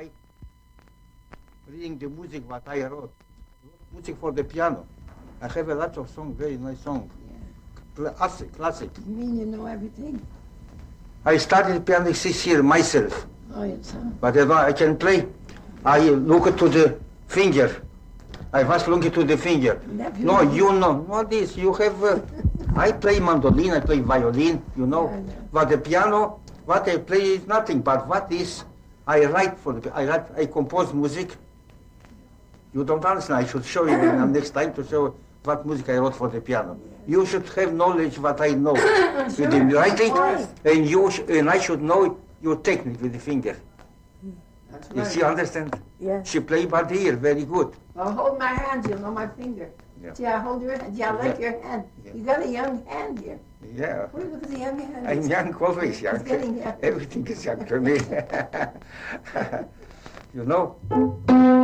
I reading the music what I wrote. Music for the piano. I have a lot of songs, very nice songs. Yeah. Classic. You mean you know everything? I started piano 6 years myself, Oh, yes, huh? but I can play. I look to the finger. I was looking to the finger. Nephew, No, you know, not this. You have. I play mandolin, I play violin, you know. Yeah, yeah. But the piano, what I play is nothing. But what is, I write for the. I compose music. You don't understand. I should show you next time to show what music I wrote for the piano. You should have knowledge what I know with the writing, and I should know your technique with the finger. That's You see, understand? Yeah. She play by the ear, very good. Well, hold my hand, you'll know my finger. Yeah. See, I hold your hand. Yeah, I like your hand. Yeah. You got a young hand here. Yeah. What, look at the young hand. I'm young, always young. It's getting young. Everything is young to me. You know?